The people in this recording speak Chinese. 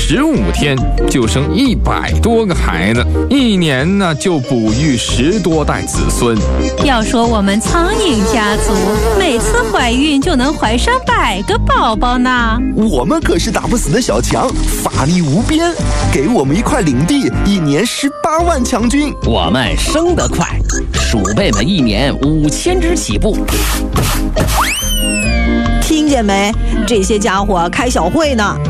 15天就生100多个孩子，1年呢就哺育10多代子孙。 要说我们苍蝇家族，每次怀孕就能怀上100个宝宝呢。 我们可是打不死的小强，法力无边，给我们一块领地，1年18万强军。 我们生得快，鼠辈们1年5000只起步。 听见没？这些家伙开小会呢。